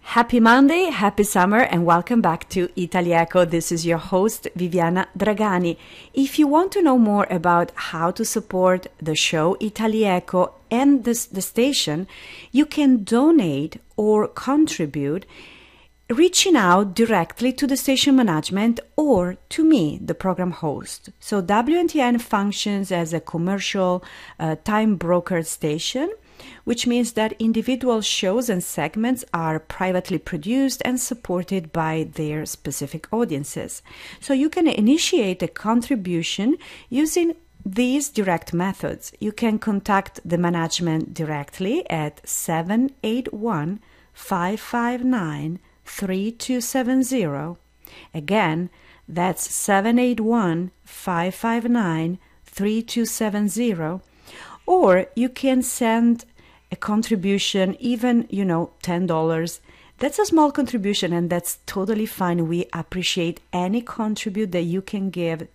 Happy Monday, happy summer, and welcome back to Italieco. This is your host, Viviana Dragani. If you want to know more about how to support the show Italieco and the station, you can donate or contribute reaching out directly to the station management or to me, the program host. So WNTN functions as a commercial time brokered station, which means that individual shows and segments are privately produced and supported by their specific audiences. So you can initiate a contribution using these direct methods. You can contact the management directly at 781-559-3270. Again, that's 781-559-3270. Or you can send a contribution, even, $10. That's a small contribution and that's totally fine. We appreciate any contribute that you can give